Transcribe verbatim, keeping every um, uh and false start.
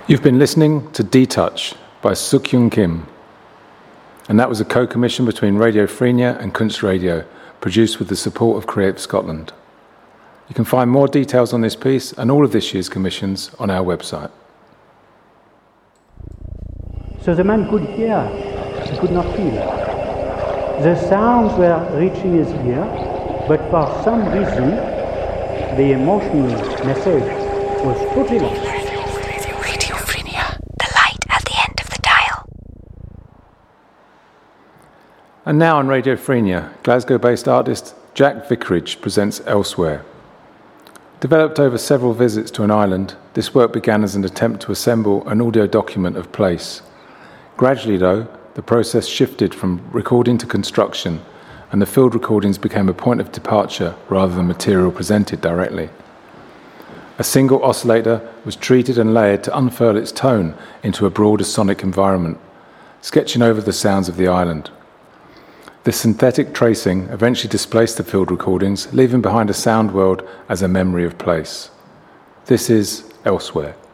You've been listening to D-Touch by Suk-Yoon Kim, and that was a co-commission between Radio Frenia and Kunstradio, produced with the support of Creative Scotland. You can find more details on this piece and all of this year's commissions on our website. So the man could hear, he could not feel. The sounds were reaching his ear, but for some reason, the emotional message was totally lost. Radio Frenia, the light at the end of the dial. And now on Radio Frenia, Glasgow-based artist Jack Vicarage presents Elsewhere. Developed over several visits to an island, this work began as an attempt to assemble an audio document of place. Gradually, though, the process shifted from recording to construction, and the field recordings became a point of departure rather than material presented directly. A single oscillator was treated and layered to unfurl its tone into a broader sonic environment, sketching over the sounds of the island. This synthetic tracing eventually displaced the field recordings, leaving behind a sound world as a memory of place. This is Elsewhere.